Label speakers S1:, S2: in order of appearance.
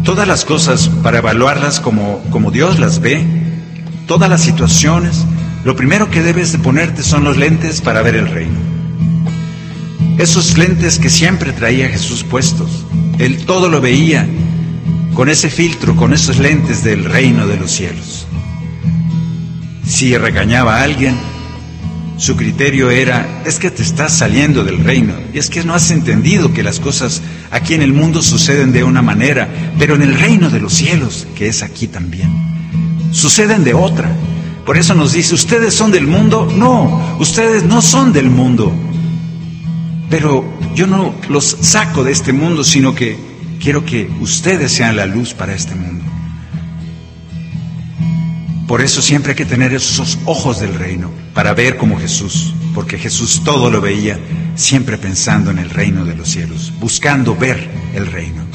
S1: todas las cosas para evaluarlas como Dios las ve, todas las situaciones, lo primero que debes de ponerte son los lentes para ver el reino. Esos lentes que siempre traía Jesús puestos, Él todo lo veía con ese filtro, con esos lentes del reino de los cielos. Si regañaba a alguien, su criterio era: es que te estás saliendo del reino, y es que no has entendido que las cosas aquí en el mundo suceden de una manera, pero en el reino de los cielos, que es aquí también, suceden de otra. Por eso nos dice: ¿ustedes son del mundo? No, ustedes no son del mundo. Pero yo no los saco de este mundo, sino que quiero que ustedes sean la luz para este mundo. Por eso siempre hay que tener esos ojos del reino, para ver como Jesús, porque Jesús todo lo veía, siempre pensando en el reino de los cielos, buscando ver el reino.